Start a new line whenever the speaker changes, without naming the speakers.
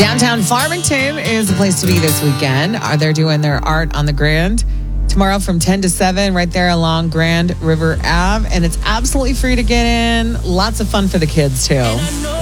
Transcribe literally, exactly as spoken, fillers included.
Downtown Farmington is the place to be this weekend. Are they doing their art on the Grand? Tomorrow from ten to seven, right there along Grand River Ave. And it's absolutely free to get in. Lots of fun for the kids, too.